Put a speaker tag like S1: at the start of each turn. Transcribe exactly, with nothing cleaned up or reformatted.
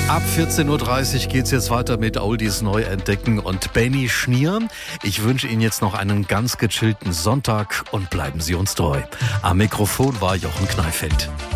S1: Ab vierzehn Uhr dreißig geht's jetzt weiter mit Oldies neu entdecken und Benny Schnier. Ich wünsche Ihnen jetzt noch einen ganz gechillten Sonntag und bleiben Sie uns treu. Am Mikrofon war Jochen Kneifeld.